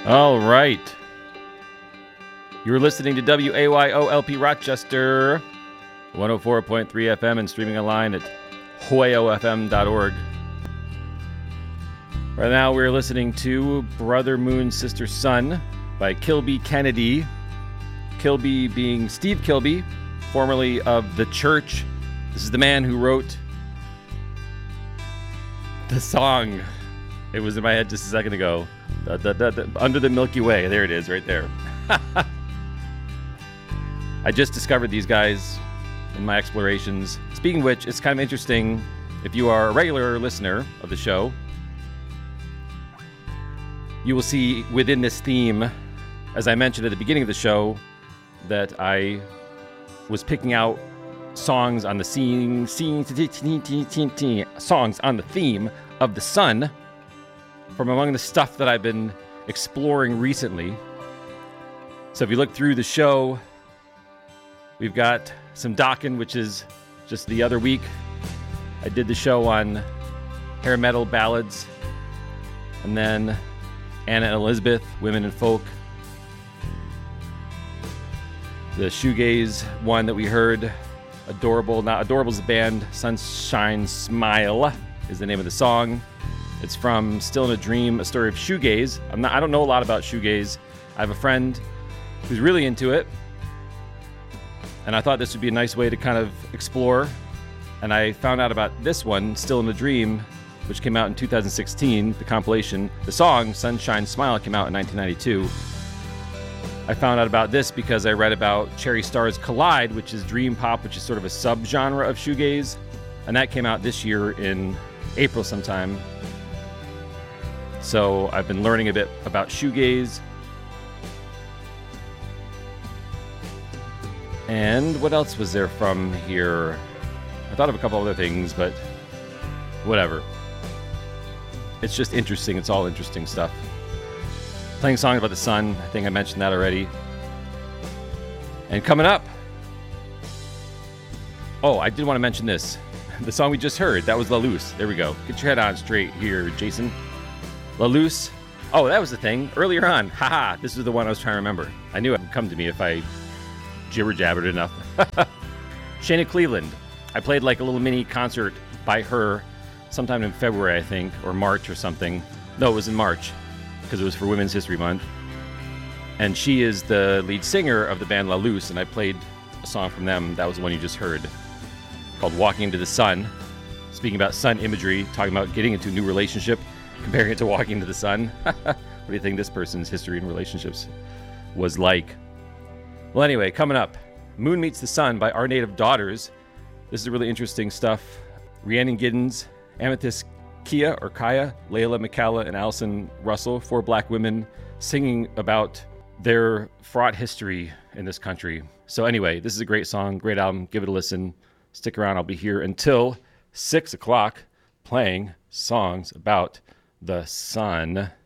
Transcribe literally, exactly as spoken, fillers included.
All right. You're listening to W A Y O L P Rochester, one oh four point three F M, and streaming online at hoyo f m dot org. Right now we're listening to Brother Moon, Sister Sun by Kilby Kennedy. Kilby being Steve Kilby, formerly of The Church. This is the man who wrote the song. It was in my head just a second ago. Da, da, da, da, Under the Milky Way. There it is, right there. I just discovered these guys in my explorations. Speaking of which, it's kind of interesting if you are a regular listener of the show. You will see within this theme, as I mentioned at the beginning of the show, that I was picking out songs on the scene, scene, songs on the theme of the sun from among the stuff that I've been exploring recently. So if you look through the show, we've got some Dokken, which is just the other week. I did the show on hair metal ballads, and then Anna and Elizabeth, Women and Folk. The shoegaze one that we heard, Adorable, not Adorable is the band, Sunshine Smile is the name of the song. It's from Still in a Dream, A Story of Shoegaze. I'm not, I don't know a lot about shoegaze. I have a friend who's really into it, and I thought this would be a nice way to kind of explore. And I found out about this one, Still in a Dream, which came out in two thousand sixteen, the compilation. The song, Sunshine Smile, came out in nineteen ninety-two. I found out about this because I read about Cherry Stars Collide, which is dream pop, which is sort of a subgenre of shoegaze. And that came out this year in April sometime. So I've been learning a bit about shoegaze. And what else was there from here? I thought of a couple other things, but whatever. It's just interesting. It's all interesting stuff. Playing songs about the sun. I think I mentioned that already. And coming up. Oh, I did want to mention this. The song we just heard, that was La Luz. There we go. Get your head on straight here, Jason. La Luz. Oh, that was the thing. Earlier on. Haha. This was the one I was trying to remember. I knew it would come to me if I jibber-jabbered enough. Shayna Cleveland. I played like a little mini concert by her sometime in February, I think, or March or something. No, it was in March, because it was for Women's History Month. And she is the lead singer of the band La Luz, and I played a song from them. That was the one you just heard, called Walking into the Sun. Speaking about sun imagery, talking about getting into a new relationship, comparing it to walking into the sun. What do you think this person's history in relationships was like? Well, anyway, coming up, Moon Meets the Sun by Our Native Daughters. This is really interesting stuff. Rhiannon Giddens, Amethyst Kia or Kaya, Layla McCalla, and Allison Russell, four black women singing about their fraught history in this country. So anyway, this is a great song, great album. Give it a listen. Stick around. I'll be here until six o'clock playing songs about the sun.